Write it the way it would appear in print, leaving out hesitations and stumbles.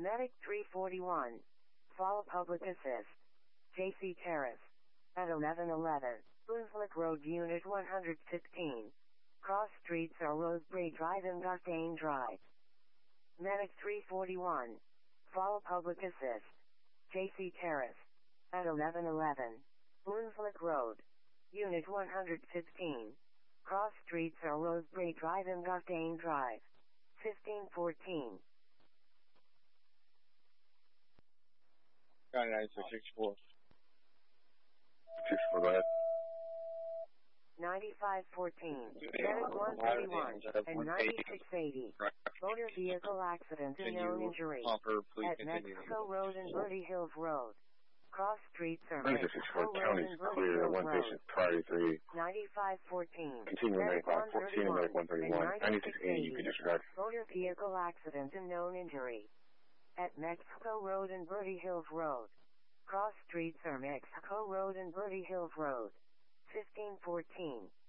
Medic 341. Follow public assist. JC Terrace. At 1111. Brunswick Road Unit 115. Cross streets are Rosebery Drive and Garstang Drive. Medic 341. Follow public assist. JC Terrace. At 1111. Brunswick Road. Unit 115. Cross streets are Rosebery Drive and Garstang Drive. 1514. Got it, 9664. 64, go ahead. 9514. Medic 131 and 9680. Motor vehicle accident and known injury. At Mexico Road and Bertie Hills Road. Cross streets are Mexico Road and Bertie Clear, Hills one Road. patient, priority 3. 9514. Continue Medic 9514 and Medic 131. 9680, you can disregard. Motor vehicle accident and known injury. At Mexico Road and Bertie Hills Road. Cross streets are Mexico Road and Bertie Hills Road. 1514.